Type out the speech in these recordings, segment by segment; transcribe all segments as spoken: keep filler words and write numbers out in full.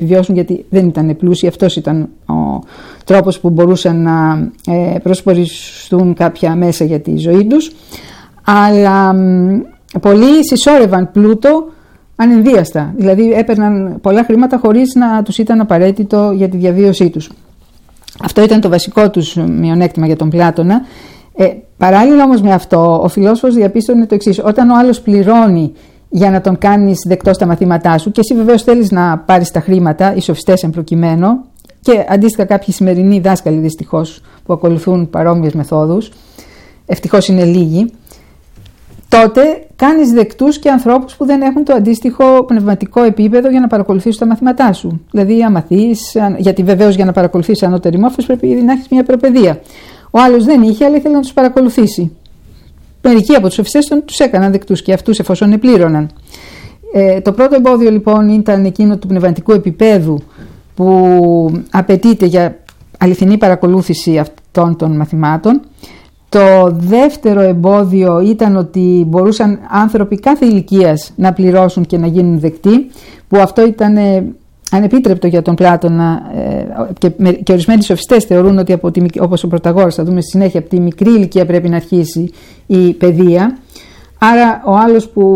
επιβιώσουν, γιατί δεν ήταν πλούσιοι. Αυτός ήταν ο τρόπος που μπορούσαν να ε, προσποριστούν κάποια μέσα για τη ζωή τους. Αλλά μ, πολλοί συσσόρευαν πλούτο ανενδίαστα, δηλαδή έπαιρναν πολλά χρήματα χωρίς να τους ήταν απαραίτητο για τη διαβίωσή τους. Αυτό ήταν το βασικό τους μειονέκτημα για τον Πλάτωνα. Ε, παράλληλα όμως με αυτό, ο φιλόσοφος διαπίστωνε το εξής: όταν ο άλλος πληρώνει για να τον κάνεις δεκτό στα μαθήματά σου, και εσύ βεβαίως θέλεις να πάρεις τα χρήματα, οι σοφιστές εν προκειμένου, και αντίστοιχα κάποιοι σημερινοί δάσκαλοι δυστυχώς που ακολουθούν παρόμοιες μεθόδους, ευτυχώς είναι λίγοι, τότε κάνεις δεκτούς και ανθρώπους που δεν έχουν το αντίστοιχο πνευματικό επίπεδο για να παρακολουθήσουν τα μαθήματά σου. Δηλαδή, άμα θείς, γιατί βεβαίως για να παρακολουθήσεις ανώτερη μόρφωση πρέπει να έχεις μια προπαιδεία. Ο άλλος δεν είχε, αλλά ήθελε να τους παρακολουθήσει. Μερικοί από τους σοφιστές τους έκαναν δεκτούς και αυτούς εφόσον επλήρωναν. Ε, το πρώτο εμπόδιο λοιπόν ήταν εκείνο του πνευματικού επίπεδου που απαιτείται για αληθινή παρακολούθηση αυτών των μαθημάτων. Το δεύτερο εμπόδιο ήταν ότι μπορούσαν άνθρωποι κάθε ηλικίας να πληρώσουν και να γίνουν δεκτοί, που αυτό ήταν ανεπίτρεπτο για τον Πλάτωνα, και, και ορισμένοι σοφιστές θεωρούν ότι από τη, όπως ο Πρωταγόρας, θα δούμε στη συνέχεια, από τη μικρή ηλικία πρέπει να αρχίσει η παιδεία. Άρα ο άλλος που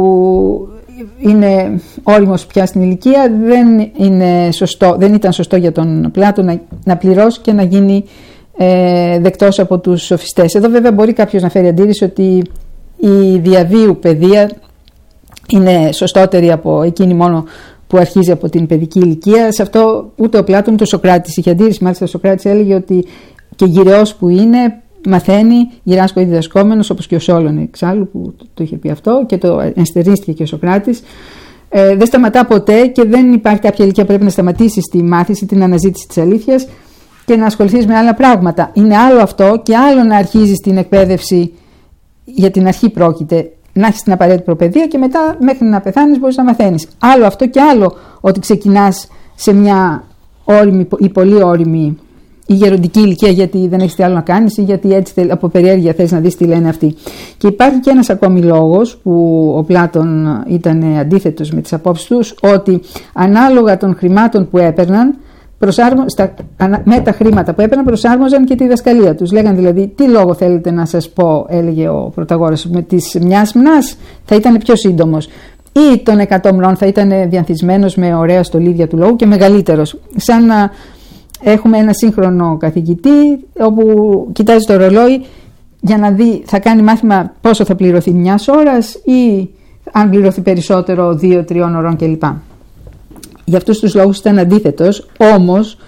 είναι όριμος πια στην ηλικία δεν, είναι σωστό, δεν ήταν σωστό για τον Πλάτωνα να, να πληρώσει και να γίνει ε, δεκτός από τους σοφιστές. Εδώ βέβαια μπορεί κάποιος να φέρει αντίρρηση ότι η διαβίου παιδεία είναι σωστότερη από εκείνη μόνο που αρχίζει από την παιδική ηλικία. Σε αυτό ούτε ο Πλάτων ούτε ο Σωκράτης είχε αντίρρηση. Μάλιστα ο Σωκράτης έλεγε ότι και γυρεός που είναι μαθαίνει γυράσκω ή διδασκόμενος, όπως και ο Σόλων εξάλλου που το, το είχε πει αυτό και το ενστερνίστηκε και ο Σωκράτης. Ε, δεν σταματά ποτέ και δεν υπάρχει κάποια ηλικία που πρέπει να σταματήσεις τη μάθηση, την αναζήτηση της αλήθειας και να ασχοληθείς με άλλα πράγματα. Είναι άλλο αυτό και άλλο να αρχίζεις την εκπαίδευση, για την αρχή πρόκειται, να έχεις την απαραίτητη προπαιδεία και μετά μέχρι να πεθάνεις μπορείς να μαθαίνεις. Άλλο αυτό και άλλο ότι ξεκινάς σε μια όριμη ή πολύ όριμη ή γεροντική ηλικία γιατί δεν έχεις τι άλλο να κάνεις ή γιατί έτσι από περιέργεια θες να δεις τι λένε αυτοί. Και υπάρχει και ένας ακόμη λόγος που ο Πλάτων ήταν αντίθετος με τις απόψεις τους, ότι ανάλογα των χρημάτων που έπαιρναν, στα, με τα χρήματα που έπαιρναν προσάρμοζαν και τη διδασκαλία τους. Λέγαν δηλαδή, τι λόγο θέλετε να σας πω, έλεγε ο Πρωταγόρας, με της μιας μνάς θα ήταν πιο σύντομος, ή των εκατό μνών θα ήταν διανθισμένος με ωραία στολίδια του λόγου και μεγαλύτερος. Σαν να έχουμε ένα σύγχρονο καθηγητή όπου κοιτάζει το ρολόι για να δει θα κάνει μάθημα πόσο θα πληρωθεί μιας ώρας ή αν πληρωθεί περισσότερο δύο τριών ωρών κλπ. Για αυτούς τους λόγους ήταν αντίθετος, όμως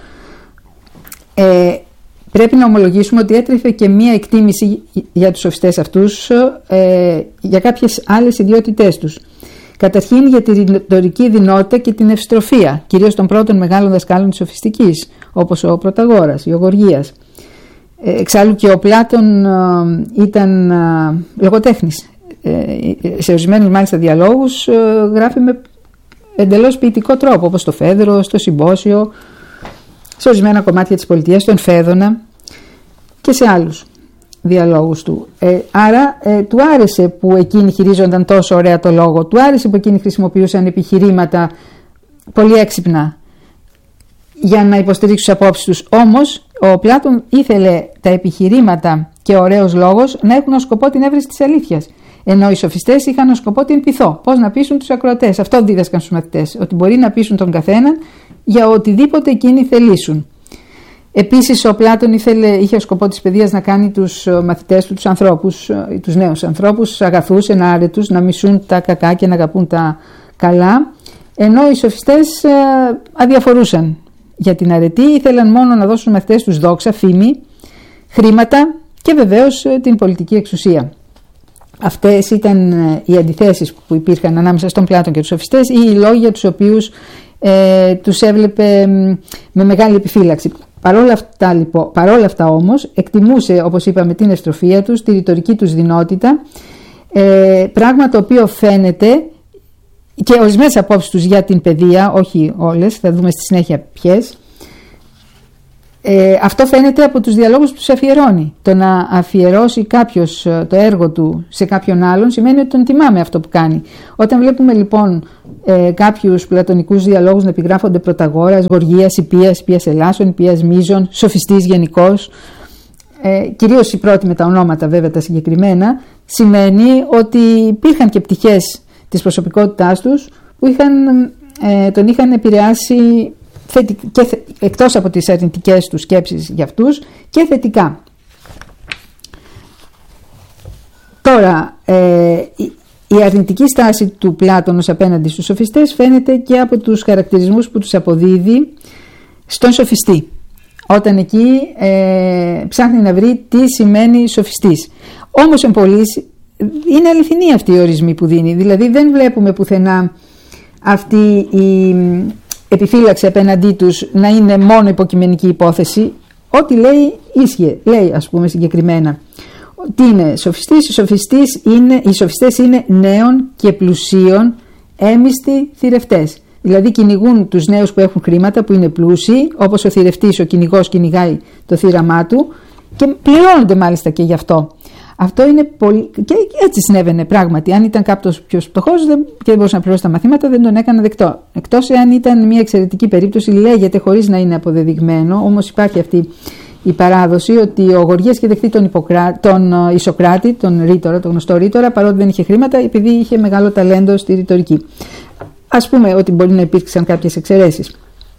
ε, πρέπει να ομολογήσουμε ότι έτρεφε και μία εκτίμηση για τους σοφιστές αυτούς ε, για κάποιες άλλες ιδιότητές τους. Καταρχήν για τη ρητορική δυνότητα και την ευστροφία, κυρίως των πρώτων μεγάλων δασκάλων της σοφιστικής, όπως ο Πρωταγόρας, ο Γοργίας. Ε, εξάλλου και ο Πλάτων ε, ήταν ε, λογοτέχνης. Ε, σε ορισμένους μάλιστα διαλόγους ε, γράφει με εντελώς ποιητικό τρόπο, όπως στο Φέδρο, στο Συμπόσιο, σε ορισμένα κομμάτια της πολιτείας, στον Φέδωνα και σε άλλους διαλόγους του. Ε, άρα ε, του άρεσε που εκείνοι χειρίζονταν τόσο ωραία το λόγο, του άρεσε που εκείνοι χρησιμοποιούσαν επιχειρήματα πολύ έξυπνα για να υποστηρίξουν τις απόψεις τους. Όμως ο Πλάτων ήθελε τα επιχειρήματα και ο ωραίος λόγος να έχουν ως σκοπό την έβρεση της αλήθειας. Ενώ οι σοφιστές είχαν ως σκοπό την πειθό. Πώς να πείσουν τους ακροατές. Αυτό δίδασκαν στους μαθητές. Ότι μπορεί να πείσουν τον καθέναν για οτιδήποτε εκείνοι θελήσουν. Επίσης ο Πλάτων ήθελε, είχε ως σκοπό της παιδείας να κάνει τους μαθητές του, τους ανθρώπους, τους νέους ανθρώπους, αγαθούς, ενάρετους, να μισούν τα κακά και να αγαπούν τα καλά. Ενώ οι σοφιστές ε, αδιαφορούσαν για την αρετή. Ήθελαν μόνο να δώσουν στους μαθητές τους δόξα, φήμη, χρήματα και βεβαίως ε, την πολιτική εξουσία. Αυτές ήταν οι αντιθέσεις που υπήρχαν ανάμεσα στον Πλάτων και τους σοφιστές ή οι λόγοι για τους οποίους ε, τους έβλεπε με μεγάλη επιφύλαξη. Παρόλα αυτά, λοιπόν, παρόλα αυτά όμως εκτιμούσε, όπως είπαμε, την ευστροφία τους, τη ρητορική τους δυνότητα, ε, πράγμα το οποίο φαίνεται και ορισμένες απόψεις τους για την παιδεία, όχι όλες, θα δούμε στη συνέχεια ποιες. Ε, αυτό φαίνεται από τους διαλόγους που τους αφιερώνει. Το να αφιερώσει κάποιος το έργο του σε κάποιον άλλον σημαίνει ότι τον τιμά με αυτό που κάνει. Όταν βλέπουμε λοιπόν ε, κάποιους πλατωνικούς διαλόγους να επιγράφονται Πρωταγόρας, Γοργίας, Ιππίας, Ιππίας Ελλάσσων, Ιππίας Μίζων, Σοφιστής γενικώς. Ε, κυρίως οι πρώτοι με τα ονόματα βέβαια τα συγκεκριμένα, σημαίνει ότι υπήρχαν και πτυχές της προσωπικότητάς τους που είχαν, ε, τον είχαν επηρεάσει και θε, εκτός από τις αρνητικές τους σκέψεις για αυτούς και θετικά. Τώρα, ε, η, η αρνητική στάση του Πλάτωνος απέναντι στους σοφιστές φαίνεται και από τους χαρακτηρισμούς που τους αποδίδει στον σοφιστή. Όταν εκεί ε, ψάχνει να βρει τι σημαίνει σοφιστής. Όμως εν πολλοίς είναι αληθινή αυτή η ορισμοί που δίνει. Δηλαδή δεν βλέπουμε πουθενά αυτή η επιφύλαξη απέναντί τους να είναι μόνο υποκειμενική υπόθεση. Ό,τι λέει ίσχυε. Λέει ας πούμε συγκεκριμένα τι είναι σοφιστής. Οι, σοφιστής είναι, οι σοφιστές είναι νέων και πλουσίων έμιστοι θηρευτές. Δηλαδή κυνηγούν τους νέους που έχουν χρήματα, που είναι πλούσιοι, όπως ο θηρευτής, ο κυνηγός κυνηγάει το θύραμά του και πληρώνονται μάλιστα και γι' αυτό. Αυτό είναι πολύ... και έτσι συνέβαινε πράγματι. Αν ήταν κάποιος πιο φτωχός και δεν μπορούσε να πληρώσει τα μαθήματα, δεν τον έκανα δεκτό. Εκτός εάν ήταν μια εξαιρετική περίπτωση, λέγεται χωρίς να είναι αποδεδειγμένο, όμως υπάρχει αυτή η παράδοση ότι ο Γοργίας είχε δεχτεί τον, Ιπποκρά... τον Ισοκράτη, τον ρήτορα, τον γνωστό ρήτορα, παρότι δεν είχε χρήματα, επειδή είχε μεγάλο ταλέντο στη ρητορική. Ας πούμε ότι μπορεί να υπήρξαν κάποιες εξαιρέσεις.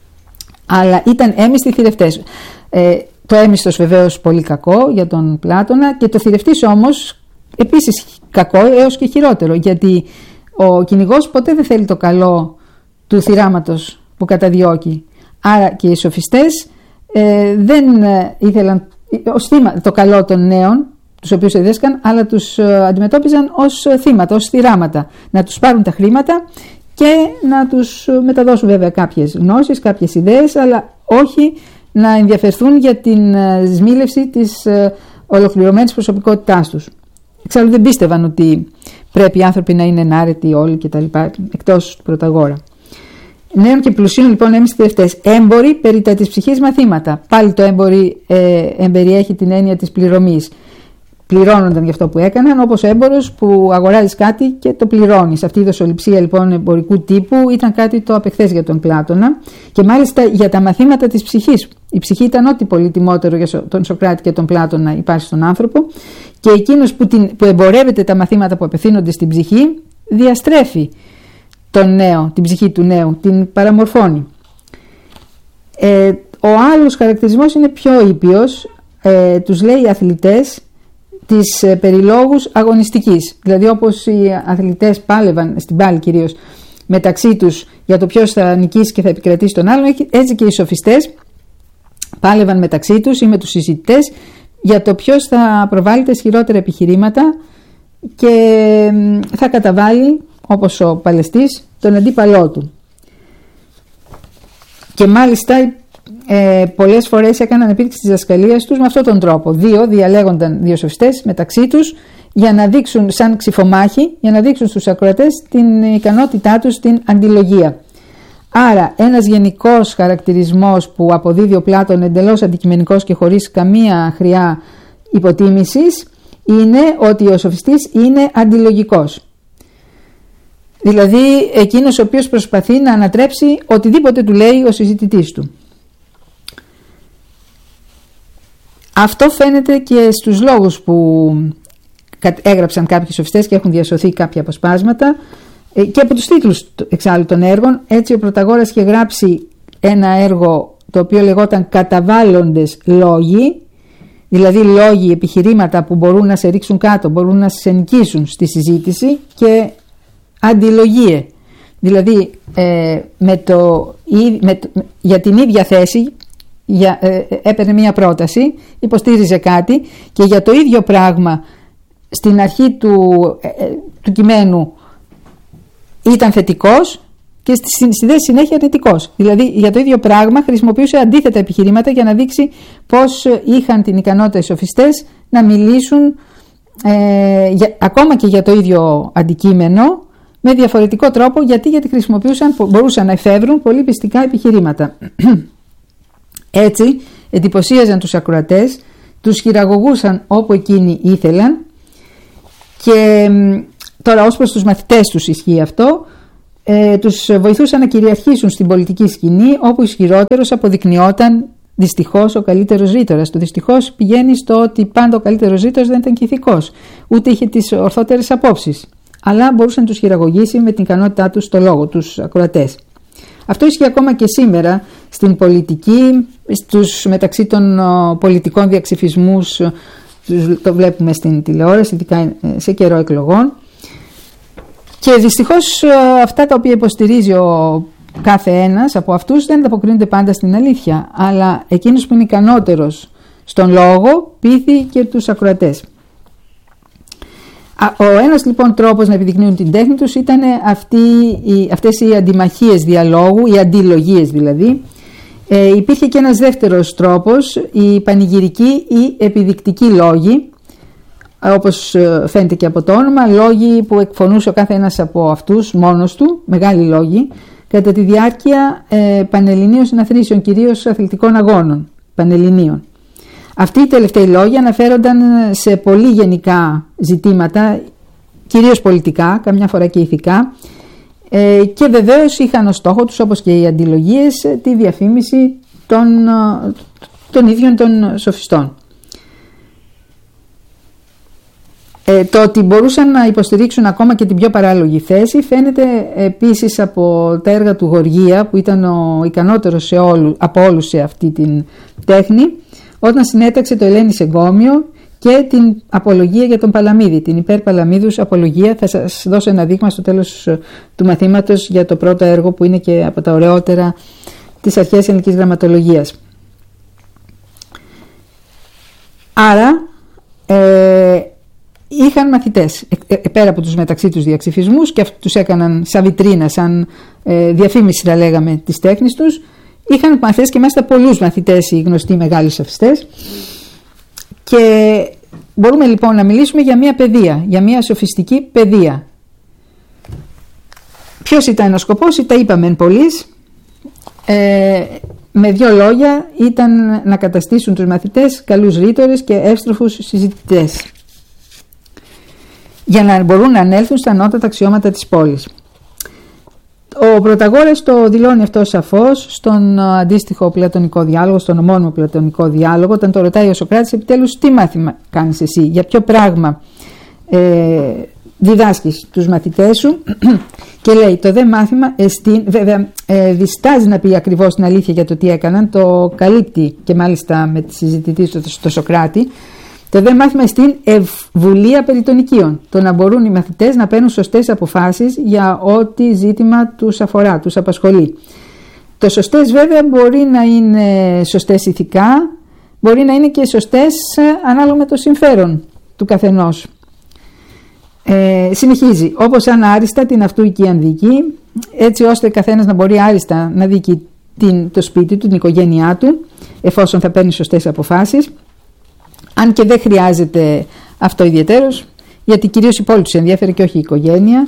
Αλλά ήταν έμιστοι θηρευτές. Ε, το έμιστος βεβαίως πολύ κακό για τον Πλάτωνα και το θηρευτής όμως επίσης κακό έως και χειρότερο. Γιατί ο κυνηγός ποτέ δεν θέλει το καλό του θυράματος που καταδιώκει. Άρα και οι σοφιστές ε, δεν ήθελαν ως θύμα το καλό των νέων, τους οποίους εδέσκαν, αλλά τους αντιμετώπιζαν ως θύματα, ως θυράματα. Να τους πάρουν τα χρήματα και να τους μεταδώσουν βέβαια κάποιες γνώσεις, κάποιες ιδέες, αλλά όχι να ενδιαφερθούν για την σμήλευση της ολοκληρωμένης προσωπικότητάς τους. Εξάλλου δεν πίστευαν ότι πρέπει οι άνθρωποι να είναι ενάρετοι όλοι κτλ. Εκτός του Πρωταγόρα. Νέων και πλουσίων λοιπόν έμεινε θηρευτές. Έμποροι περί τα της ψυχής μαθήματα. Πάλι το έμποροι ε, εμπεριέχει την έννοια της πληρωμής. Πληρώνονταν για αυτό που έκαναν, όπως έμπορος που αγοράζεις κάτι και το πληρώνεις. Αυτή η δοσοληψία λοιπόν εμπορικού τύπου ήταν κάτι το απεχθές για τον Πλάτωνα και μάλιστα για τα μαθήματα της ψυχής. Η ψυχή ήταν ό,τι πολύτιμότερο για τον Σοκράτη και τον Πλάτωνα υπάρχει στον άνθρωπο και εκείνος που, την, που εμπορεύεται τα μαθήματα που απευθύνονται στην ψυχή διαστρέφει τον νέο, την ψυχή του νέου, την παραμορφώνει. Ε, ο άλλος χαρακτηρισμός είναι πιο ήπιος, ε, τους λέει αθλητές της περιλόγους αγωνιστικής. Δηλαδή όπως οι αθλητές πάλευαν, στην πάλη κυρίως, μεταξύ τους για το ποιος θα νικήσει και θα επικρατήσει τον άλλον, έτσι και οι σοφιστές πάλευαν μεταξύ τους ή με τους συζητητές για το ποιος θα προβάλλει τα ισχυρότερα επιχειρήματα και θα καταβάλει, όπως ο παλαιστής, τον αντίπαλό του. Και μάλιστα Ε, πολλές φορές έκαναν επίδειξη της διδασκαλίας τους με αυτόν τον τρόπο. Δύο διαλέγονταν δύο σοφιστές μεταξύ τους για να δείξουν, σαν ξυφομάχοι, για να δείξουν στους ακροατές την ικανότητά τους στην αντιλογία. Άρα ένας γενικός χαρακτηρισμός που αποδίδει ο Πλάτων εντελώς αντικειμενικός και χωρίς καμία χρειά υποτίμησης είναι ότι ο σοφιστής είναι αντιλογικός. Δηλαδή εκείνος ο οποίος προσπαθεί να ανατρέψει οτιδήποτε του λέει ο συζητητής του. Αυτό φαίνεται και στους λόγους που έγραψαν κάποιοι σοφιστές και έχουν διασωθεί κάποια αποσπάσματα και από τους τίτλους εξάλλου των έργων. Έτσι ο Πρωταγόρας είχε γράψει ένα έργο το οποίο λεγόταν «Καταβάλλοντες λόγοι», δηλαδή λόγοι, επιχειρήματα που μπορούν να σε ρίξουν κάτω, μπορούν να σε νικήσουν στη συζήτηση, και αντιλογίε, δηλαδή ε, με το, με το, για την ίδια θέση για, ε, έπαιρνε μια πρόταση, υποστήριζε κάτι και για το ίδιο πράγμα στην αρχή του, ε, του κειμένου ήταν θετικός και στη, στη θέση συνέχεια αρνητικός. Δηλαδή για το ίδιο πράγμα χρησιμοποιούσε αντίθετα επιχειρήματα για να δείξει πώς είχαν την ικανότητα οι σοφιστές να μιλήσουν ε, για, ακόμα και για το ίδιο αντικείμενο με διαφορετικό τρόπο, γιατί, γιατί χρησιμοποιούσαν, μπορούσαν να εφεύρουν πολύ πιστικά επιχειρήματα. Έτσι εντυπωσίαζαν τους ακροατές, τους χειραγωγούσαν όπου εκείνοι ήθελαν, και τώρα ως προς τους μαθητές τους ισχύει αυτό. ε, τους βοηθούσαν να κυριαρχήσουν στην πολιτική σκηνή, όπου ισχυρότερος αποδεικνυόταν δυστυχώς ο καλύτερος ρήτορας. Το δυστυχώς πηγαίνει στο ότι πάντα ο καλύτερος ρήτορας δεν ήταν και ηθικός, ούτε είχε τις ορθότερες απόψεις, αλλά μπορούσε να τους χειραγωγήσει με την ικανότητά του στο λόγο, τους ακροατές. Αυτό ισχύει ακόμα και σήμερα στην πολιτική, στους, μεταξύ των ο, πολιτικών διαξυφισμούς, το βλέπουμε στην τηλεόραση, ειδικά σε καιρό εκλογών. Και δυστυχώς αυτά τα οποία υποστηρίζει ο κάθε ένας από αυτούς δεν ανταποκρίνονται πάντα στην αλήθεια, αλλά εκείνος που είναι ικανότερος στον λόγο πείθει και τους ακροατές. Ο ένας λοιπόν τρόπος να επιδεικνύουν την τέχνη τους ήταν αυτοί, αυτές οι αντιμαχίες διαλόγου, οι αντιλογίες δηλαδή. Ε, υπήρχε και ένας δεύτερος τρόπος, οι πανηγυρικοί ή επιδεικτικοί λόγοι, όπως φαίνεται και από το όνομα, λόγοι που εκφωνούσε ο κάθε ένας από αυτούς μόνος του, μεγάλοι λόγοι, κατά τη διάρκεια ε, πανελληνίων συναθρήσεων, κυρίως αθλητικών αγώνων πανελληνίων. Αυτοί οι τελευταίοι λόγοι αναφέρονταν σε πολύ γενικά ζητήματα, κυρίως πολιτικά, καμιά φορά και ηθικά, ε, και βεβαίως είχαν ως στόχο τους, όπως και οι αντιλογίες, τη διαφήμιση των, των ίδιων των σοφιστών. Ε, το ότι μπορούσαν να υποστηρίξουν ακόμα και την πιο παράλογη θέση φαίνεται επίσης από τα έργα του Γοργία, που ήταν ο ικανότερος σε όλου, από όλους σε αυτή την τέχνη, όταν συνέταξε το Ελένης Εγκόμιο και την απολογία για τον Παλαμίδη, την υπέρ Παλαμίδους απολογία. Θα σας δώσω ένα δείγμα στο τέλος του μαθήματος για το πρώτο έργο, που είναι και από τα ωραιότερα της αρχαίας ελληνικής γραμματολογίας. Άρα ε, είχαν μαθητές, ε, ε, πέρα από τους μεταξύ τους διαξυφισμούς, και τους έκαναν σαν βιτρίνα, σαν ε, διαφήμιση θα λέγαμε της τέχνης τους. Είχαν μαθητές και μάλιστα πολλούς μαθητές οι γνωστοί μεγάλοι σοφιστές, και μπορούμε λοιπόν να μιλήσουμε για μια παιδεία, για μια σοφιστική παιδεία. Ποιος ήταν ο σκοπός? Τα είπαμε εν πολλοίς. Ε, με δύο λόγια, ήταν να καταστήσουν τους μαθητές καλούς ρήτορες και εύστροφους συζητητές, για να μπορούν να ανέλθουν στα ανώτατα αξιώματα της πόλης. Ο Πρωταγόρας το δηλώνει αυτό σαφώς στον αντίστοιχο πλατωνικό διάλογο, στον ομώνυμο πλατωνικό διάλογο, όταν το ρωτάει ο Σωκράτης επιτέλους τι μάθημα κάνεις εσύ, για ποιο πράγμα ε, διδάσκεις τους μαθητές σου, και λέει το δε μάθημα εστίν, βέβαια ε, διστάζει να πει ακριβώς την αλήθεια για το τι έκαναν, το καλύπτει και μάλιστα με τη συζητητή στο, στο Σωκράτη. Το δε μάθημα στην ευβουλία περί των οικείων. Το να μπορούν οι μαθητές να παίρνουν σωστές αποφάσεις για ό,τι ζήτημα τους αφορά, τους απασχολεί. Το σωστές βέβαια μπορεί να είναι σωστές ηθικά, μπορεί να είναι και σωστές ανάλογα με το συμφέρον του καθενός. Ε, συνεχίζει, όπως αν άριστα την αυτού οικίαν δική, έτσι ώστε καθένας να μπορεί άριστα να δίκει την, το σπίτι του, την οικογένειά του, εφόσον θα παίρνει σωστές αποφάσεις. Αν και δεν χρειάζεται αυτό ιδιαιτέρως, γιατί κυρίως η πόλη τους ενδιαφέρει και όχι η οικογένεια.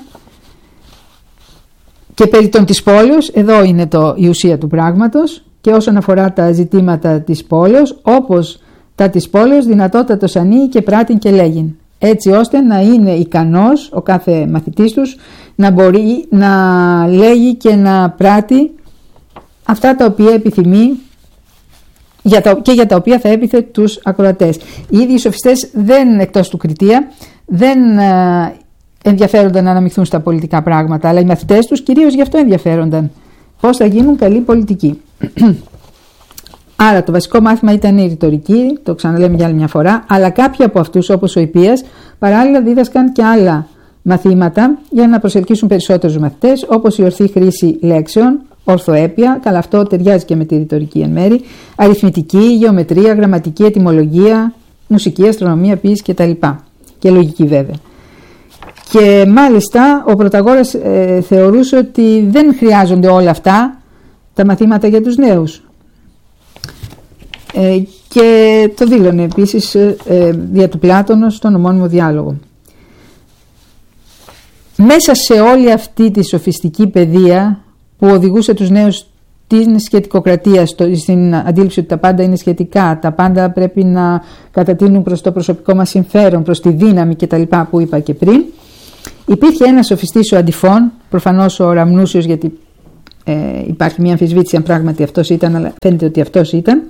Και περί των της πόλεως, εδώ είναι το, η ουσία του πράγματος, και όσον αφορά τα ζητήματα της πόλεως, όπως τα της πόλεως δυνατότατος ανήκει και πράτην και λέγειν, έτσι ώστε να είναι ικανός ο κάθε μαθητής τους να μπορεί να λέγει και να πράττει αυτά τα οποία επιθυμεί για τα, και για τα οποία θα έπιθε τους ακροατές. Οι ίδιοι οι σοφιστές δεν, εκτός του Κριτία, δεν ε, ενδιαφέρονταν να αναμειχθούν στα πολιτικά πράγματα, αλλά οι μαθητές τους κυρίως γι' αυτό ενδιαφέρονταν. Πώς θα γίνουν καλοί πολιτικοί. Άρα το βασικό μάθημα ήταν η ρητορική, το ξαναλέμε για άλλη μια φορά, αλλά κάποιοι από αυτούς, όπως ο Ιππίας, παράλληλα δίδασκαν και άλλα μαθήματα για να προσελκύσουν περισσότερους μαθητές, όπως η ορθή χρήση λέξεων, ορθοέπεια, καλά αυτό ταιριάζει και με τη ρητορική εν μέρη, αριθμητική, γεωμετρία, γραμματική, ετυμολογία, μουσική, αστρονομία, ποίηση κτλ. Και λογική βέβαια. Και μάλιστα ο Πρωταγόρας ε, θεωρούσε ότι δεν χρειάζονται όλα αυτά τα μαθήματα για τους νέους. Ε, και το δήλωνε επίσης ε, ε, δια του Πλάτωνο στον ομώνυμο διάλογο. Μέσα σε όλη αυτή τη σοφιστική παιδεία που οδηγούσε τους νέους στην σχετικοκρατία, στο, στην αντίληψη ότι τα πάντα είναι σχετικά, τα πάντα πρέπει να κατατείνουν προς το προσωπικό μας συμφέρον, προς τη δύναμη κτλ. Που είπα και πριν, Υπήρχε ένας σοφιστής, ο Αντιφών, προφανώς ο Ραμνούσιος, γιατί ε, υπάρχει μια αμφισβήτηση αν πράγματι αυτός ήταν, αλλά φαίνεται ότι αυτός ήταν,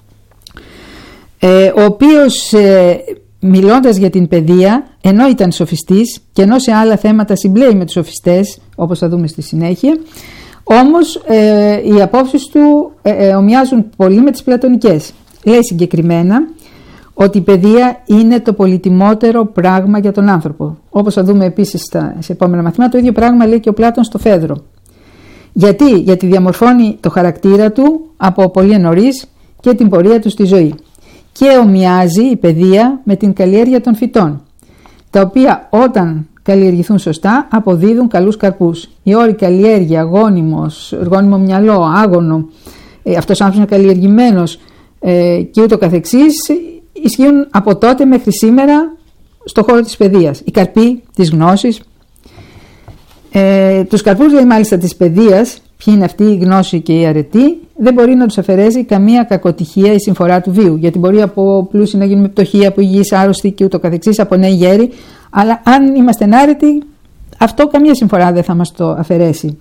ε, ο οποίος ε, μιλώντας για την παιδεία, ενώ ήταν σοφιστής και ενώ σε άλλα θέματα συμπλέει με τους σοφιστές, όπως θα δούμε στη συνέχεια, όμως ε, οι απόψεις του ε, ε, ομοιάζουν πολύ με τις πλατωνικές. Λέει συγκεκριμένα ότι η παιδεία είναι το πολυτιμότερο πράγμα για τον άνθρωπο. Όπως θα δούμε επίσης στα, σε επόμενα μαθήματα, το ίδιο πράγμα λέει και ο Πλάτων στο Φέδρο. Γιατί? Γιατί διαμορφώνει το χαρακτήρα του από πολύ νωρίς και την πορεία του στη ζωή. Και ομοιάζει η παιδεία με την καλλιέργεια των φυτών, τα οποία όταν καλλιεργηθούν σωστά αποδίδουν καλούς καρπούς. Οι όροι καλλιέργεια, γόνιμος, γόνιμο μυαλό, άγωνο, ε, αυτός ο άνθρωπος είναι καλλιεργημένος ε, και ούτω καθεξής, ισχύουν από τότε μέχρι σήμερα στο χώρο της παιδείας. Οι καρποί της γνώσης, ε, τους καρπούς λέει μάλιστα της παιδείας, ποιοι είναι αυτή η γνώση και η αρετή, δεν μπορεί να τους αφαιρέσει καμία κακοτυχία ή συμφορά του βίου. Γιατί μπορεί από πλούσιοι να γίνουμε πτωχοί, από υγιείς άρρωστοι και ούτω καθεξής, από νέοι γέροι, αλλά αν είμαστε ενάρετοι, αυτό καμία συμφορά δεν θα μας το αφαιρέσει.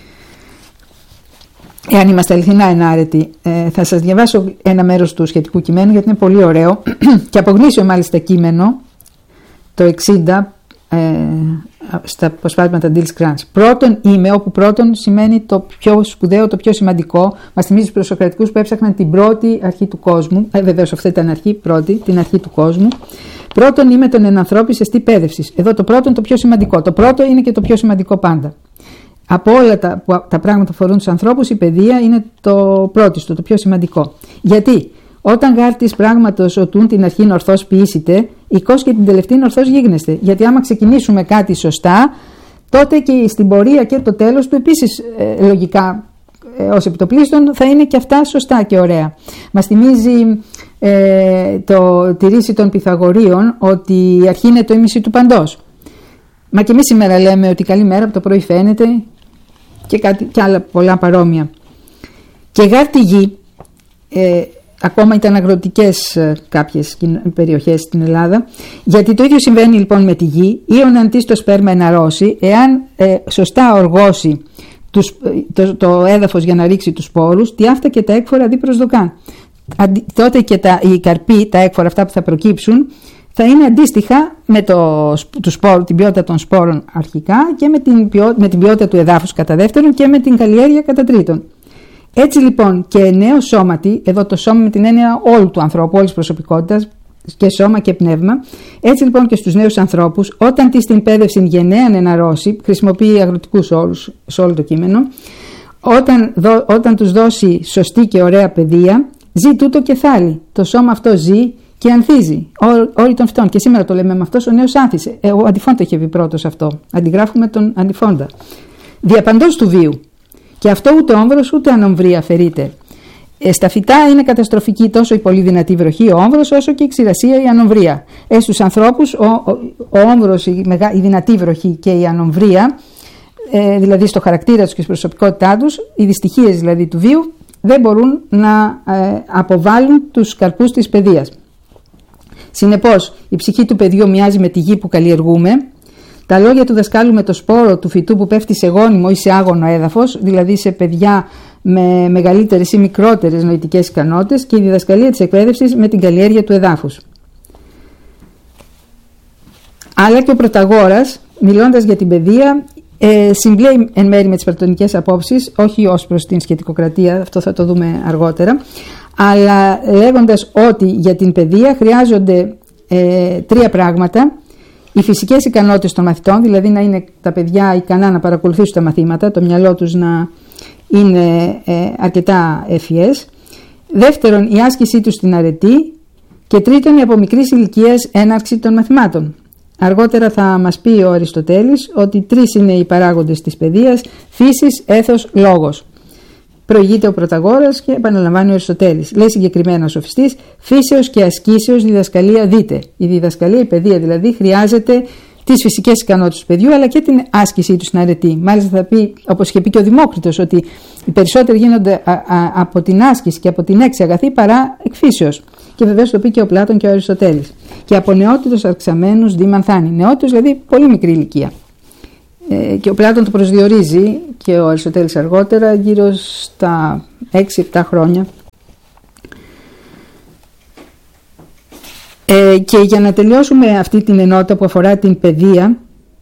Εάν είμαστε αληθινά ενάρετοι, ε, θα σας διαβάσω ένα μέρος του σχετικού κειμένου, γιατί είναι πολύ ωραίο και απογνήσιο μάλιστα κείμενο, το εξήντα, ε, στα αποσπάσματα Ντίλς Κράνς. Πρώτον είμαι, όπου πρώτον σημαίνει το πιο σπουδαίο, το πιο σημαντικό. Μας θυμίζει τους προσοκρατικούς που έψαχναν την πρώτη αρχή του κόσμου. Ε, βεβαίως αυτή ήταν αρχή, πρώτη, την αρχή του κόσμου. Πρώτον είμαι τον ενανθρώπης εστί πέδευσης. Εδώ το πρώτον το πιο σημαντικό. Το πρώτο είναι και το πιο σημαντικό πάντα. Από όλα τα, τα πράγματα που αφορούν τους ανθρώπους, η παιδεία είναι το πρώτιστο, το πιο σημαντικό. Γιατί? Όταν γάρτης πράγματος οτούν την αρχήν ορθώς ποιήσετε, οικός και την τελευταία ορθώς γίγνεστε. Γιατί άμα ξεκινήσουμε κάτι σωστά, τότε και στην πορεία και το τέλος του επίσης ε, λογικά ε, ως επιτοπλίστων θα είναι και αυτά σωστά και ωραία. Μας θυμίζει ε, το, τη ρίση των Πυθαγορίων ότι η αρχή είναι το ίμιση του παντός. Μα και εμείς σήμερα λέμε ότι καλή μέρα από το πρωί φαίνεται και, κάτι, και άλλα πολλά παρόμοια. Και γάρτη γη, ε, ακόμα ήταν αγροτικές ε, κάποιες περιοχές στην Ελλάδα, γιατί το ίδιο συμβαίνει λοιπόν με τη γη, ή ο ναντής το σπέρμα εναρρώσει, εάν ε, σωστά οργώσει τους, το, το έδαφος για να ρίξει τους σπόρους, τι αυτά και τα έκφορα δι προσδοκάν. Αντι, τότε και τα, οι καρποί, τα έκφορα αυτά που θα προκύψουν, θα είναι αντίστοιχα με το, του σπόρου, την ποιότητα των σπόρων αρχικά και με την, ποιο, με την ποιότητα του εδάφους κατά δεύτερον και με την καλλιέργεια κατά τρίτον. Έτσι λοιπόν και νέο σώματι, εδώ το σώμα με την έννοια όλου του ανθρώπου, όλης προσωπικότητας και σώμα και πνεύμα, έτσι λοιπόν και στους νέους ανθρώπους, όταν τη στην πέδευση γενναίαν εναρρώσει, χρησιμοποιεί αγροτικούς όρους σε όλο το κείμενο, όταν, δω, όταν τους δώσει σωστή και ωραία παιδεία, ζει τούτο κεφάλι. Το σώμα αυτό ζει και ανθίζει. Όροι των φυτών. Και σήμερα το λέμε με αυτός, ο νέος άνθησε. Ε, ο Αντιφών το είχε πει πρώτος αυτό. Αντιγράφουμε τον Αντιφώντα. Διαπαντός του βίου. Και αυτό ούτε όμβρος ούτε ανομβρία αφαιρείται. Ε, στα φυτά είναι καταστροφική τόσο η πολύ δυνατή βροχή, ο όμβρος, όσο και η ξηρασία, η ανομβρία. Ε, στους ανθρώπους, ο, ο, ο όμβρος, η, μεγα, η δυνατή βροχή και η ανομβρία, ε, δηλαδή στο χαρακτήρα τους και στην προσωπικότητά τους, οι δυστυχίες δηλαδή του βίου, δεν μπορούν να ε, αποβάλουν τους καρπούς της παιδείας. Συνεπώς, η ψυχή του παιδιού μοιάζει με τη γη που καλλιεργούμε. Τα λόγια του δασκάλου με το σπόρο του φυτού που πέφτει σε γόνιμο ή σε άγωνο έδαφος, δηλαδή σε παιδιά με μεγαλύτερες ή μικρότερες νοητικές ικανότητες, και η διδασκαλία της εκπαίδευσης με την καλλιέργεια του εδάφους. Αλλά και ο Πρωταγόρας, μιλώντας για την παιδεία, ε, συμπλέει εν μέρει με τις πλατωνικές απόψεις, όχι ως προς την σχετικοκρατία, αυτό θα το δούμε αργότερα, αλλά λέγοντας ότι για την παιδεία χρειάζονται ε, τρία πράγματα. Οι φυσικές ικανότητες των μαθητών, δηλαδή να είναι τα παιδιά ικανά να παρακολουθήσουν τα μαθήματα, το μυαλό τους να είναι ε, αρκετά ευφυές. Δεύτερον, η άσκησή τους στην αρετή. Και τρίτον, η από μικρής ηλικίας έναρξη των μαθημάτων. Αργότερα θα μας πει ο Αριστοτέλης ότι τρεις είναι οι παράγοντες της παιδείας: φύσης, έθος, λόγος. Προηγείται ο Πρωταγόρας και επαναλαμβάνει ο Αριστοτέλης. Λέει συγκεκριμένα ο σοφιστής: φύσεως και ασκήσεως διδασκαλία δείτε. Η διδασκαλία, η παιδεία δηλαδή, χρειάζεται τις φυσικές ικανότητες του παιδιού, αλλά και την άσκησή του στην αρετή. Μάλιστα θα πει, όπως είχε πει και ο Δημόκριτος, ότι οι περισσότεροι γίνονται α, α, από την άσκηση και από την έξι αγαθή παρά εκφύσεως. Και βεβαίως το πει και ο Πλάτων και ο Αριστοτέλης. Και από νεότητος αρξαμένους δι μανθάνει. Νεότητος δηλαδή πολύ μικρή ηλικία. ε, και ο Πλάτων το προσδιορίζει και ο Αριστοτέλης αργότερα, γύρω στα έξι επτά χρόνια. Ε, και για να τελειώσουμε αυτή την ενότητα που αφορά την παιδεία,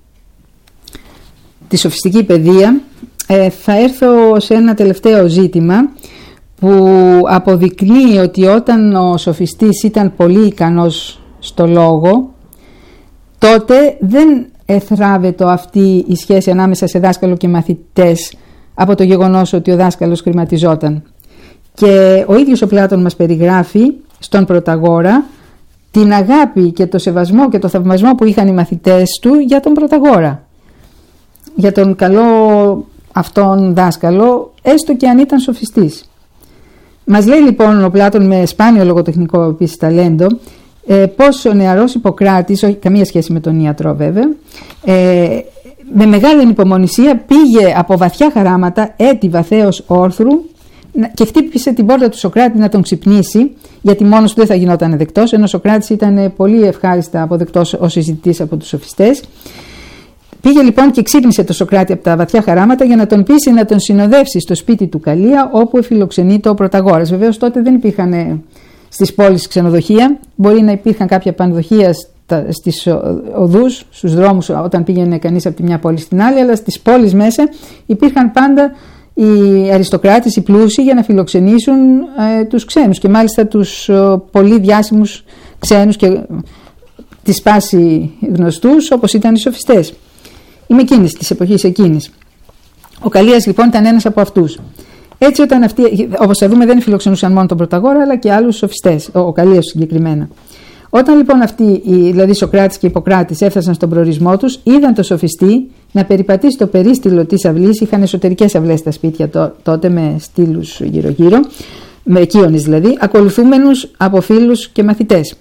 τη σοφιστική παιδεία, ε, θα έρθω σε ένα τελευταίο ζήτημα που αποδεικνύει ότι όταν ο σοφιστής ήταν πολύ ικανός στο λόγο, τότε δεν εθράβεται αυτή η σχέση ανάμεσα σε δάσκαλο και μαθητές από το γεγονός ότι ο δάσκαλος χρηματιζόταν. Και ο ίδιος ο Πλάτων μας περιγράφει στον Πρωταγόρα την αγάπη και το σεβασμό και το θαυμασμό που είχαν οι μαθητές του για τον Πρωταγόρα, για τον καλό αυτόν δάσκαλο, έστω και αν ήταν σοφιστής. Μας λέει λοιπόν ο Πλάτων με σπάνιο λογοτεχνικό επίσης ταλέντο, ε, πως ο νεαρός Ιπποκράτης, όχι καμία σχέση με τον ιατρό βέβαια, ε, με μεγάλη ανυπομονησία πήγε από βαθιά χαράματα έτη βαθέως όρθρου και χτύπησε την πόρτα του Σωκράτη να τον ξυπνήσει, γιατί μόνος του δεν θα γινόταν δεκτός, ενώ ο Σωκράτης ήταν πολύ ευχάριστα αποδεκτός ως συζητητής από τους σοφιστές. Πήγε λοιπόν και ξύπνησε το Σωκράτη από τα βαθιά χαράματα για να τον πείσει να τον συνοδεύσει στο σπίτι του Καλία, όπου εφιλοξενείται ο Πρωταγόρας. Βεβαίως τότε δεν υπήρχαν στις πόλεις ξενοδοχεία, μπορεί να υπήρχαν κάποια πανδοχεία στις οδούς, στους δρόμους όταν πήγαινε κανείς από τη μια πόλη στην άλλη, αλλά στις πόλεις μέσα υπήρχαν πάντα οι αριστοκράτες, οι πλούσιοι, για να φιλοξενήσουν ε, τους ξένους, και μάλιστα τους ε, πολύ διάσημους ξένους και τη σπάση γνωστούς, όπως ήταν οι σοφιστές. Είμαι εκείνης, της εποχής εκείνης. Ο Καλίας λοιπόν ήταν ένας από αυτούς. Έτσι, όταν αυτοί, όπως θα δούμε, δεν φιλοξενούσαν μόνο τον Πρωταγόρα, αλλά και άλλους σοφιστές, ο, ο Καλίας συγκεκριμένα. Όταν λοιπόν αυτοί, δηλαδή Σωκράτης και Ιπποκράτης, έφτασαν στον προορισμό τους, είδαν το σοφιστή να περιπατεί στο περίστηλο της αυλής. Είχαν εσωτερικές αυλές στα σπίτια τότε με στήλους γύρω-γύρω, με οικείονες δηλαδή, ακολουθούμενους από φίλους και μαθητές.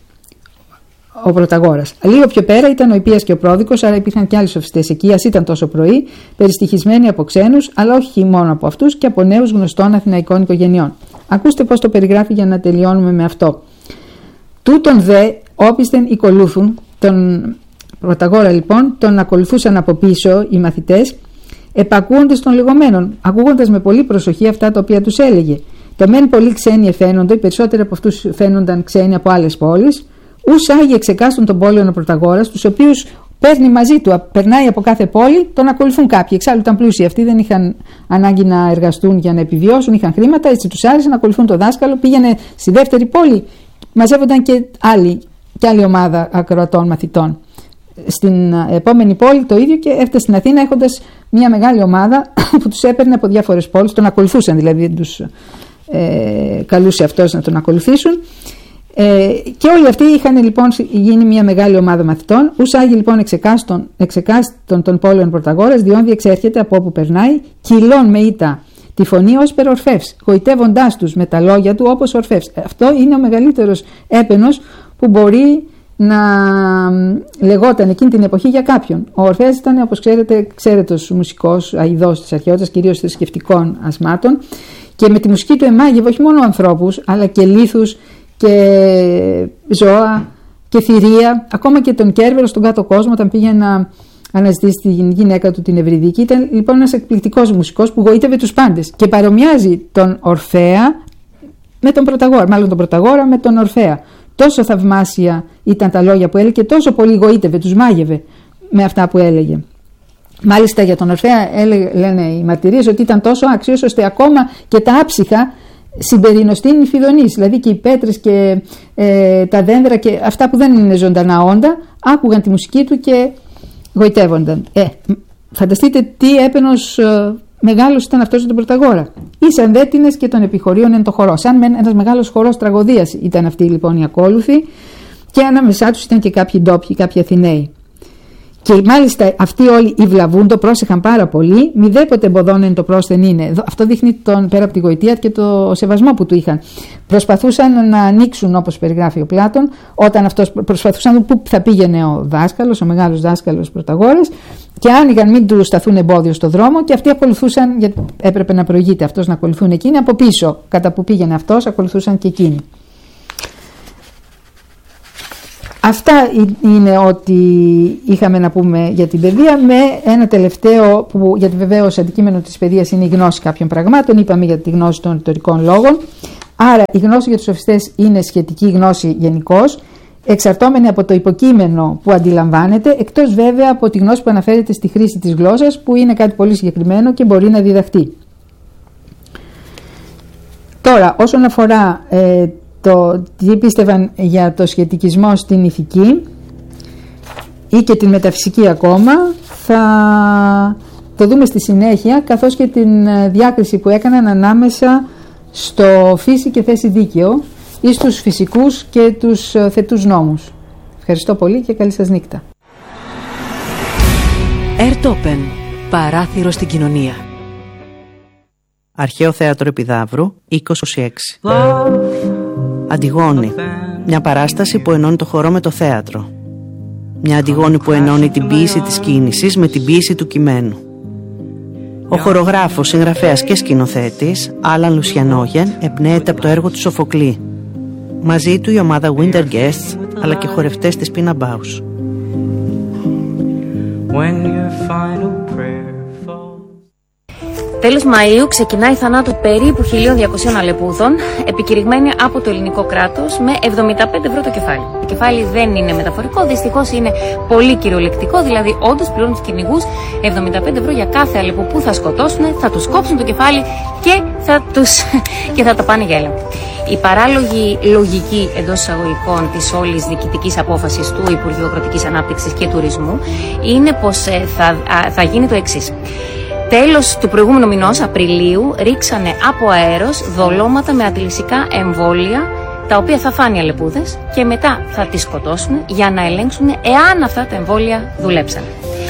Ο Πρωταγόρας. Λίγο πιο πέρα ήταν ο Ιππίας και ο Πρόδικος, άρα υπήρχαν και άλλοι σοφιστές εκεί, ας ήταν τόσο πρωί, περιστοιχισμένοι από ξένους, αλλά όχι μόνο από αυτούς, και από νέους γνωστών αθηναϊκών οικογενειών. Ακούστε πώς το περιγράφει για να τελειώνουμε με αυτό. Τούτον δε όπισθεν οικολούθουν, τον Πρωταγόρα λοιπόν τον ακολουθούσαν από πίσω οι μαθητές, επακούοντες των λεγόμενων, ακούγοντας με πολύ προσοχή αυτά τα οποία τους έλεγε. Το μεν πολλοί ξένοι εφαίνονται, οι περισσότεροι από αυτούς φαίνονταν ξένοι από άλλες πόλεις, ους άγιοι εξεκάστον τον πόλεων ο Πρωταγόρας, τους οποίους παίρνει μαζί του, περνάει από κάθε πόλη, τον ακολουθούν κάποιοι. Εξάλλου ήταν πλούσιοι αυτοί, δεν είχαν ανάγκη να εργαστούν για να επιβιώσουν, είχαν χρήματα, έτσι τους άρεσε να ακολουθούν τον δάσκαλο. Πήγαινε στη δεύτερη πόλη, μαζεύονταν και άλλοι, και άλλη ομάδα ακροατών μαθητών. Στην επόμενη πόλη το ίδιο, και έφτασε στην Αθήνα έχοντας μια μεγάλη ομάδα που τους έπαιρνε από διάφορες πόλεις, τον ακολουθούσαν δηλαδή, τους ε, καλούσε αυτός να τον ακολουθήσουν. Ε, και όλοι αυτοί είχαν λοιπόν γίνει μια μεγάλη ομάδα μαθητών. Ους άγιοι λοιπόν εξεκάστον, εξεκάστον των πόλεων Πρωταγόρας, διόν διεξέρχεται από όπου περνάει, κυλών με ήττα τη φωνή ως περορφεύς, γοητεύοντάς τους με τα λόγια του όπως ορφεύς. Αυτό είναι ο μεγαλύτερος έπαινος που μπορεί να λεγόταν εκείνη την εποχή για κάποιον. Ο Ορφέας ήταν, όπως ξέρετε, ξέρετος μουσικός, αηδός της αρχαιότητας, κυρίως θρησκευτικών ασμάτων, και με τη μουσική του εμάγευε όχι μόνο ανθρώπους, αλλά και λίθους και ζώα και θηρία, ακόμα και τον Κέρβερο στον κάτω κόσμο, όταν πήγε να αναζητήσει τη γυναίκα του την Ευρυδίκη. Ήταν λοιπόν ένας εκπληκτικός μουσικός που γοήτευε τους πάντες και παρομοιάζει τον Ορφέα με τον Πρωταγόρα, μάλλον τον Πρωταγόρα με τον Ορφέα. Τόσο θαυμάσια ήταν τα λόγια που έλεγε και τόσο πολύ γοήτευε, τους μάγευε με αυτά που έλεγε. Μάλιστα για τον Ορφέα έλεγε, λένε οι μαρτυρίες, ότι ήταν τόσο άξιος ώστε ακόμα και τα άψυχα συμπερινοστήν Φιδονής, δηλαδή και οι πέτρες και ε, τα δέντρα και αυτά που δεν είναι ζωντανά όντα, άκουγαν τη μουσική του και γοητεύονταν. Ε, φανταστείτε τι έπαινος ε, μεγάλος ήταν αυτός τον Πρωταγόρα. Ήσαν δέτινες και των επιχωρίων εν το χορό. Σαν ένας μεγάλος χορός τραγωδίας ήταν αυτοί λοιπόν οι ακόλουθοι, και ανάμεσά τους ήταν και κάποιοι ντόπιοι, κάποιοι Αθηναίοι. Και μάλιστα αυτοί όλοι οι βλαβούν, το πρόσεχαν πάρα πολύ, μηδέποτε εμποδώνεν το πρόσθεν είναι. Αυτό δείχνει τον, πέρα από τη γοητεία και το σεβασμό που του είχαν. Προσπαθούσαν να ανοίξουν, όπως περιγράφει ο Πλάτων, όταν αυτός προσπαθούσαν να δουν πού θα πήγαινε ο δάσκαλος, ο μεγάλος δάσκαλος Πρωταγόρας, και άνοιγαν μην του σταθούν εμπόδιο στο δρόμο, και αυτοί ακολουθούσαν, γιατί έπρεπε να προηγείται αυτός να ακολουθούν εκείνοι, από πίσω, κατά που πήγαινε αυτός, ακολουθούσαν και εκείνοι. Αυτά είναι ό,τι είχαμε να πούμε για την παιδεία, με ένα τελευταίο που, γιατί βεβαίως αντικείμενο της παιδείας είναι η γνώση κάποιων πραγμάτων. Είπαμε για τη γνώση των ρητορικών λόγων. Άρα η γνώση για τους σοφιστές είναι σχετική γνώση γενικώς, εξαρτώμενη από το υποκείμενο που αντιλαμβάνεται, εκτός βέβαια από τη γνώση που αναφέρεται στη χρήση της γλώσσας, που είναι κάτι πολύ συγκεκριμένο και μπορεί να διδαχτεί. Τώρα, όσον αφορά ε, το τι πίστευαν για το σχετικισμό στην ηθική ή και την μεταφυσική ακόμα, θα το δούμε στη συνέχεια, καθώς και την διάκριση που έκαναν ανάμεσα στο φύση και θέση δίκαιο ή στους φυσικούς και τους θετούς νόμους. Ευχαριστώ πολύ και καλή σας νύχτα. Ερτόπεν, παράθυρο στην κοινωνία. Αρχαίο Θέατρο Επιδαύρου, είκοσι έξι. Αντιγόνη, μια παράσταση που ενώνει το χορό με το θέατρο. Μια Αντιγόνη που ενώνει την ποίηση της κίνησης με την ποίηση του κειμένου. Ο χορογράφος, συγγραφέας και σκηνοθέτης Άλαν Λουσιανόγεν εμπνέεται από το έργο του Σοφοκλή. Μαζί του η ομάδα Winter Guests, αλλά και χορευτές της Πίνα Μπάους. Τέλος Μαΐου ξεκινάει η θανάτου περίπου χίλια διακοσίων αλεπούδων, επικηρυγμένη από το ελληνικό κράτος με εβδομήντα πέντε ευρώ το κεφάλι. Το κεφάλι δεν είναι μεταφορικό, δυστυχώς είναι πολύ κυριολεκτικό, δηλαδή όντως πληρώνουν τους κυνηγούς εβδομήντα πέντε ευρώ για κάθε αλεπού που θα σκοτώσουν, θα τους κόψουν το κεφάλι και θα, τους, και θα τα πάνε για έλεγχο. Η παράλογη λογική εντός εισαγωγικών της όλης διοικητικής απόφασης του Υπουργείου Αγροτικής Ανάπτυξης και Τουρισμού είναι πως θα, θα γίνει το εξής. Τέλος του προηγούμενου μηνός, Απριλίου, ρίξανε από αέρος δολώματα με αντιλυσικά εμβόλια, τα οποία θα φάνε οι αλεπούδες και μετά θα τις σκοτώσουν για να ελέγξουν εάν αυτά τα εμβόλια δουλέψαν.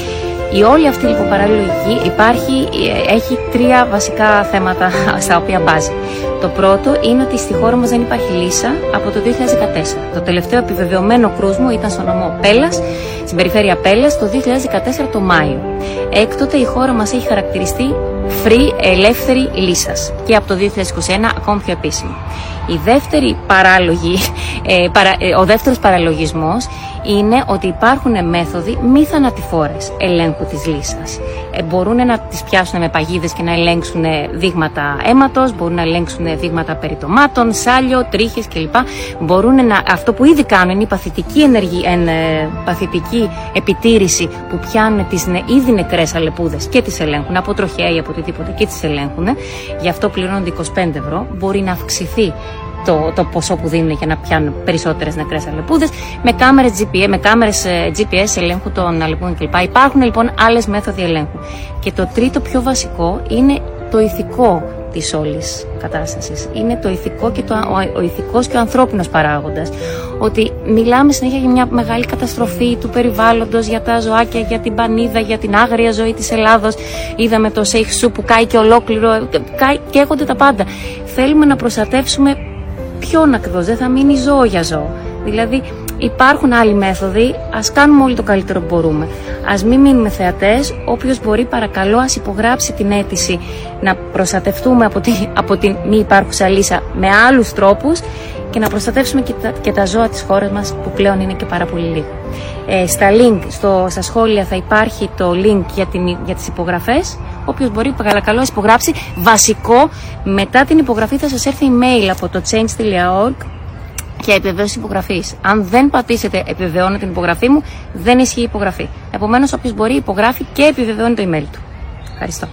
Η όλη αυτή λοιπόν παραλογική υπάρχει, έχει τρία βασικά θέματα στα οποία μπάζει. Το πρώτο είναι ότι στη χώρα μας δεν υπάρχει λύσα από το δύο χιλιάδες δεκατέσσερα. Το τελευταίο επιβεβαιωμένο κρούσμο ήταν στο νομό Πέλλας, στην περιφέρεια Πέλλας, το δύο χιλιάδες δεκατέσσερα το Μάιο. Έκτοτε η χώρα μας έχει χαρακτηριστεί free, ελεύθερη λύσας και από το δύο χιλιάδες είκοσι ένα ακόμη πιο επίσημη. Η δεύτερη παράλογη, ε, παρα, ε, ο δεύτερος παραλογισμός είναι ότι υπάρχουν μέθοδοι μη θανατηφόρες ελέγχου της λύσας. Ε, μπορούν να τις πιάσουν με παγίδες και να ελέγξουν δείγματα αίματος, μπορούν να ελέγξουν δείγματα περιτομάτων, σάλιο, τρίχες κλπ. Μπορούν να, αυτό που ήδη κάνουν είναι η παθητική, ενεργή, εν, ε, παθητική επιτήρηση που πιάνουν τις ν, ήδη νεκρές αλεπούδες και τις ελέγχουν από τροχέα ή από οτιδήποτε και τις ελέγχουν. Γι' αυτό πληρώνονται είκοσι πέντε ευρώ. Μπορεί να αυξηθεί Το, το ποσό που δίνουν για να πιάνουν περισσότερες νεκρές αλεπούδες, με κάμερες τζι πι ες, με κάμερες τζι πι ες ελέγχου των αλεπούδων κλπ. Υπάρχουν λοιπόν άλλες μέθοδοι ελέγχου. Και το τρίτο πιο βασικό είναι το ηθικό της όλης κατάστασης. Είναι το ηθικό και το, ο, ο ηθικός και ο ανθρώπινος παράγοντας. Ότι μιλάμε συνέχεια για μια μεγάλη καταστροφή του περιβάλλοντος, για τα ζωάκια, για την πανίδα, για την άγρια ζωή της Ελλάδος. Είδαμε το Σέιχ που κάει και ολόκληρο, κάει, καίγονται τα πάντα. Θέλουμε να προστατεύσουμε ποιον ακριβώς, δεν θα μείνει ζώο για ζώο. Δηλαδή υπάρχουν άλλοι μέθοδοι, ας κάνουμε όλοι το καλύτερο που μπορούμε. Ας μην μείνουμε θεατές, όποιος μπορεί παρακαλώ ας υπογράψει την αίτηση να προστατευτούμε από την, από την μη υπάρχουσα λύσα με άλλους τρόπους και να προστατεύσουμε και τα, και τα ζώα της χώρας μας που πλέον είναι και πάρα πολύ λίγο. Ε, στα link, στο, στα σχόλια θα υπάρχει το link για, την, για τις υπογραφές. Όποιος μπορεί παρακαλώ ας υπογράψει. Βασικό, μετά την υπογραφή θα σας έρθει email από το change τελεία org και επιβεβαίωση υπογραφής. Αν δεν πατήσετε επιβεβαιώνω την υπογραφή μου, δεν ισχύει η υπογραφή. Επομένως όποιος μπορεί υπογράφει και επιβεβαιώνει το email του. Ευχαριστώ.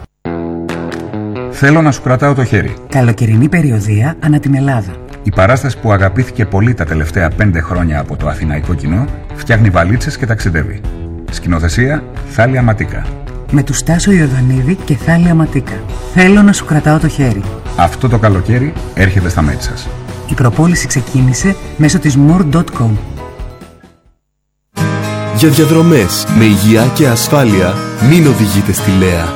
Θέλω να σου κρατάω το χέρι. Καλοκαιρινή περιοδεία ανά την Ελλάδα. Η παράσταση που αγαπήθηκε πολύ τα τελευταία πέντε χρόνια από το αθηναϊκό κοινό φτιάχνει βαλίτσες και ταξιδεύει. Σκηνοθεσία Θάλια Ματίκα. Με του Στάσο Ιορδανίδη και Θάλια Ματίκα. Θέλω να σου κρατάω το χέρι. Αυτό το καλοκαίρι έρχεται στα μέρη σας. Η προπόληση ξεκίνησε μέσω της μουρ τελεία κομ. Για διαδρομές με υγεία και ασφάλεια μην οδηγείτε στη Λέα.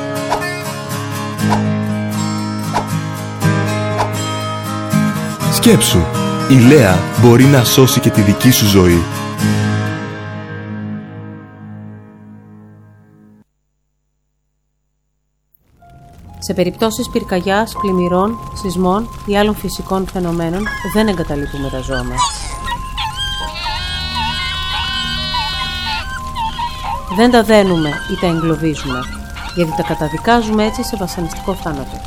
Σκέψου, η Λέα μπορεί να σώσει και τη δική σου ζωή. Σε περιπτώσεις πυρκαγιάς, πλημμυρών, σεισμών ή άλλων φυσικών φαινομένων δεν εγκαταλείπουμε τα ζώα μας. Δεν τα δένουμε ή τα εγκλωβίζουμε, γιατί τα καταδικάζουμε έτσι σε βασανιστικό θάνατο.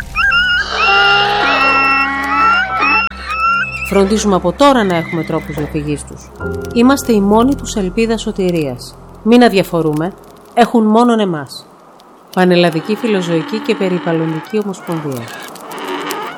Φροντίζουμε από τώρα να έχουμε τρόπους διαφυγής τους. Είμαστε η μόνη τους ελπίδα σωτηρίας. Μην αδιαφορούμε, έχουν μόνον εμάς. Πανελλαδική Φιλοζωική και Περιβαλλοντική Ομοσπονδία.